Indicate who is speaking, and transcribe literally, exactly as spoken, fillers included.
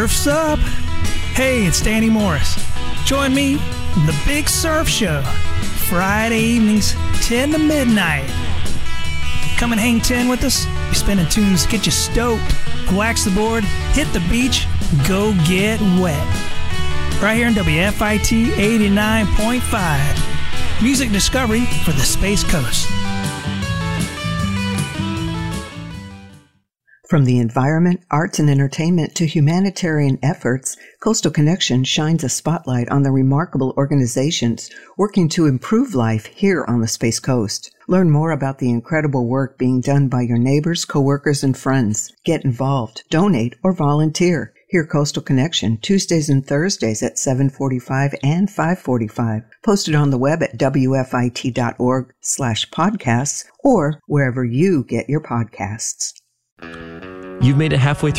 Speaker 1: Surf's up! Hey, it's Danny Morris. Join me on the Big Surf Show, Friday evenings, ten to midnight. Come and hang ten with us. Be spinning tunes, get you stoked, wax the board, hit the beach, go get wet. Right here on W F I T eighty-nine point five. Music discovery for the Space Coast.
Speaker 2: From the environment, arts, and entertainment to humanitarian efforts, Coastal Connection shines a spotlight on the remarkable organizations working to improve life here on the Space Coast. Learn more about the incredible work being done by your neighbors, coworkers, and friends. Get involved, donate, or volunteer. Hear Coastal Connection Tuesdays and Thursdays at seven forty-five and five forty-five. Posted on the web at W F I T dot org slash podcasts or wherever you get your podcasts.
Speaker 3: You've made it halfway through